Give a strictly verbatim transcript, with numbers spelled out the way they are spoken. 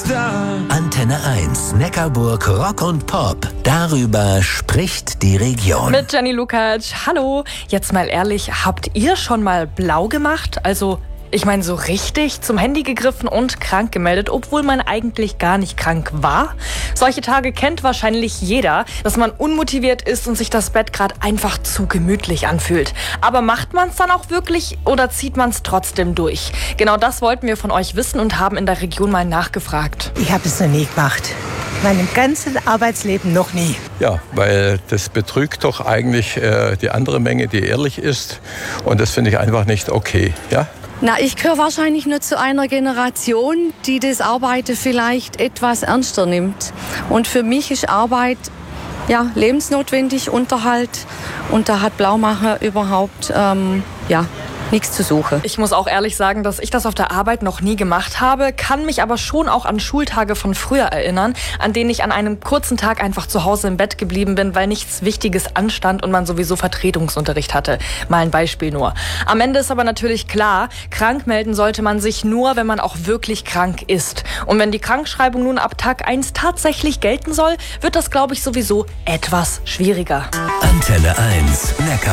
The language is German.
Antenne eins, Neckarburg Rock und Pop. Darüber spricht die Region. Mit Gianni Lukacs. Hallo. Jetzt mal ehrlich, habt ihr schon mal blau gemacht? Also, ich meine so richtig zum Handy gegriffen und krank gemeldet, obwohl man eigentlich gar nicht krank war? Solche Tage kennt wahrscheinlich jeder, dass man unmotiviert ist und sich das Bett gerade einfach zu gemütlich anfühlt. Aber macht man es dann auch wirklich oder zieht man es trotzdem durch? Genau das wollten wir von euch wissen und haben in der Region mal nachgefragt. Ich habe es noch nie gemacht. Meinem ganzen Arbeitsleben noch nie. Ja, weil das betrügt doch eigentlich äh, die andere Menge, die ehrlich ist. Und das finde ich einfach nicht okay. Ja? Na, ich gehöre wahrscheinlich nur zu einer Generation, die das Arbeiten vielleicht etwas ernster nimmt. Und für mich ist Arbeit ja, lebensnotwendig, Unterhalt. Und da hat Blaumachen überhaupt ähm, ja, nichts zu suchen. Ich muss auch ehrlich sagen, dass ich das auf der Arbeit noch nie gemacht habe, kann mich aber schon auch an Schultage von früher erinnern, an denen ich an einem kurzen Tag einfach zu Hause im Bett geblieben bin, weil nichts Wichtiges anstand und man sowieso Vertretungsunterricht hatte. Mal ein Beispiel nur. Am Ende ist aber natürlich klar, krank melden sollte man sich nur, wenn man auch wirklich krank ist. Und wenn die Krankschreibung nun ab Tag eins tatsächlich gelten soll, wird das, glaube ich, sowieso etwas schwieriger. Antenne eins, Neckar